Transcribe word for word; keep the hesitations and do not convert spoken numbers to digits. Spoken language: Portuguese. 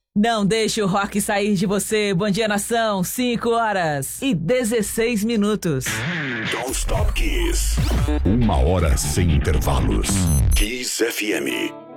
Não deixe o rock sair de você. Bom dia, nação. cinco horas e dezesseis minutos. Don't Stop Kiss. Uma hora sem intervalos. Kiss F M.